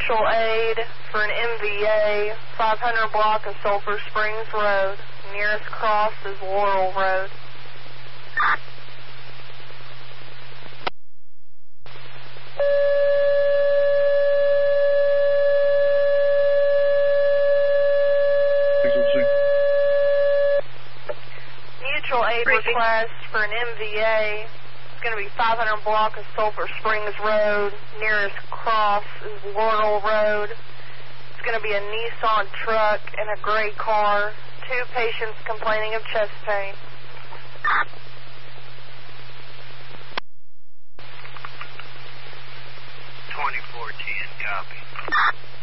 Mutual aid for an MVA, 500 block of Sulphur Springs Road. Nearest cross is Laurel Road. Mutual aid request for an MVA. It's going to be 500 block of Sulphur Springs Road. Nearest cross is Laurel Road. It's going to be a Nissan truck and a gray car. 2 patients complaining of chest pain. 2410, copy.